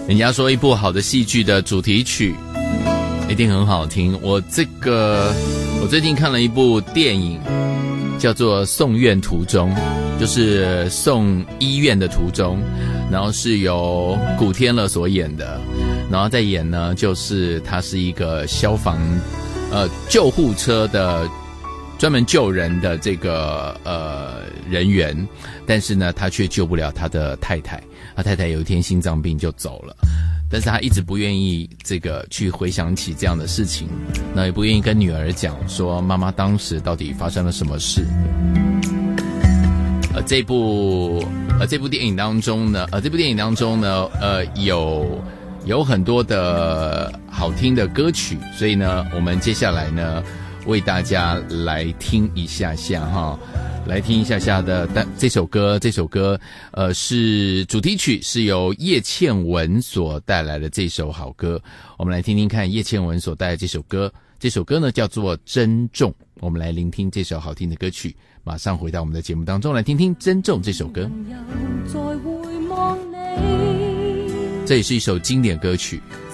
人家说一部好的戏剧的主题曲一定很好听。我最近看了一部电影叫做《送院途中》，就是送医院的途中，然后是由古天乐所演的，然后在演呢就是他是一个救护车的专门救人的这个人员，但是呢他却救不了他的太太，他太太有一天心脏病就走了，但是他一直不愿意去回想起这样的事情，那也不愿意跟女儿讲说妈妈当时到底发生了什么事。这部电影当中呢，有很多的好听的歌曲，所以呢，我们接下来呢为大家来听一下下哈。来听一下下的这首歌是主题曲，是由叶倩文所带来的这首好歌。我们来听听看叶倩文所带来这首歌呢叫做《珍重》。我们来聆听这首好听的歌曲，马上回到我们的节目当中来听听《珍重》这首歌。这也是一首经典歌曲。